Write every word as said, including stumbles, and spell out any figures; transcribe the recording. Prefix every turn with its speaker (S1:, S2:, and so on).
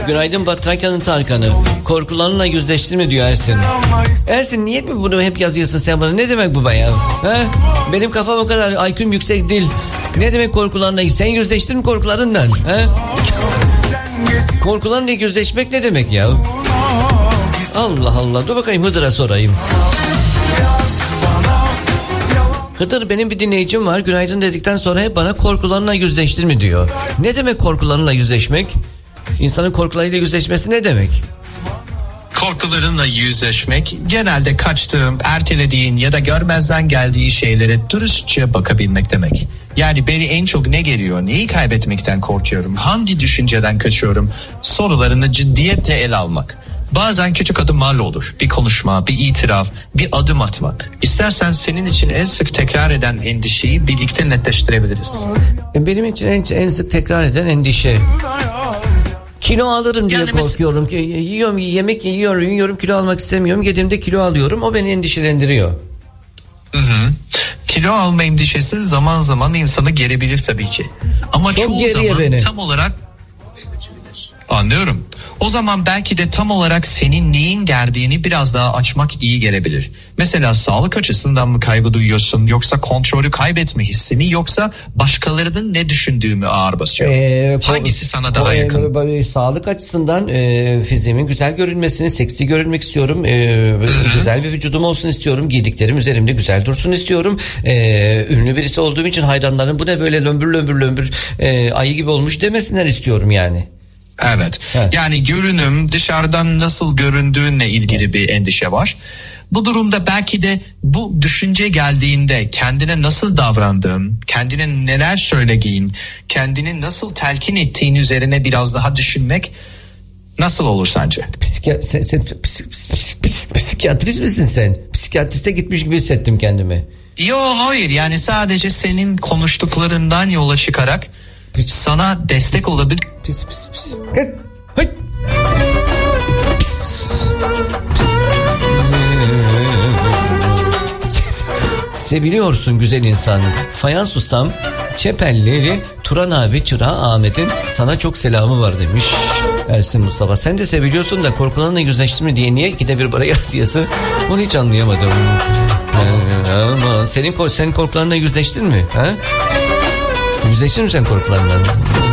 S1: Günaydın Batrakya'nın Tarkan'ı. Korkularınla yüzleştin mi diyor Ersin. Ersin niye mi bunu hep yazıyorsun sen bana? Ne demek bu be ya? Ha? Benim kafam o kadar I Q'm yüksek değil. Ne demek korkularınla? Sen yüzleştin mi korkularından? Ha? Korkularınla yüzleşmek ne demek ya? Allah Allah. Dur bakayım Hıdır'a sorayım. Hıdır, benim bir dinleyicim var. Günaydın dedikten sonra hep bana korkularınla yüzleştin mi diyor. Ne demek korkularınla yüzleşmek? İnsanın korkularıyla yüzleşmesi ne demek?
S2: Korkularınla yüzleşmek genelde kaçtığın, ertelediğin ya da görmezden geldiği şeylere dürüstçe bakabilmek demek. Yani beni en çok ne geliyor, neyi kaybetmekten korkuyorum, hangi düşünceden kaçıyorum sorularını ciddiyetle ele almak. Bazen küçük adımlarla olur. Bir konuşma, bir itiraf, bir adım atmak. İstersen senin için en sık tekrar eden endişeyi birlikte netleştirebiliriz.
S1: Benim için en, en sık tekrar eden endişe. Kilo alırım diye yani korkuyorum. Mes- yiyorum, yemek yiyorum, yiyorum, kilo almak istemiyorum. Yediğimde kilo alıyorum. O beni endişelendiriyor.
S2: Hı hı. Kilo alma endişesi zaman zaman insanı gerebilir tabii ki. Ama çok çoğu zaman beni. tam olarak anlıyorum. O zaman belki de tam olarak senin neyin gerdiğini biraz daha açmak iyi gelebilir. Mesela sağlık açısından mı kaygı duyuyorsun, yoksa kontrolü kaybetme hissi mi, yoksa başkalarının ne düşündüğümü ağır basıyor? Ee, Hangisi sana daha e, yakın?
S1: E, sağlık açısından e, fiziğimin güzel görünmesini, seksi görünmek istiyorum. E, güzel bir vücudum olsun istiyorum. Giydiklerim üzerimde güzel dursun istiyorum. E, ünlü birisi olduğum için hayranlarım bu ne böyle lömbür lömbür lömbür e, ayı gibi olmuş demesinler istiyorum yani.
S2: Evet. evet. Yani görünüm, dışarıdan nasıl göründüğünle ilgili bir endişe var. Bu durumda belki de bu düşünce geldiğinde kendine nasıl davrandığın, kendine neler söylediğin, kendini nasıl telkin ettiğin üzerine biraz daha düşünmek nasıl olur sence?
S1: Psikiyat, sen, sen psik, psik, psik, psikiyatrist misin sen? Psikiyatriste gitmiş gibi hissettim kendimi.
S2: Yo hayır, yani sadece senin konuştuklarından yola çıkarak Pis, sana destek pis, olabilir.
S1: Pis pis pis. Hıt, hıt. Pis pis pis. Seviliyorsun güzel insan. Fayans ustam Çepelli Turan abi çırağı Ahmet'in sana çok selamı var demiş Ersin Mustafa. Sen de seviliyorsun da korkularınla yüzleştin mi diye niye ikide bir bana yazıyorsun? Onu hiç anlayamadım. Ama senin senin korkularınla yüzleştin mi? Ha? Yüzleştin mi sen korkularından?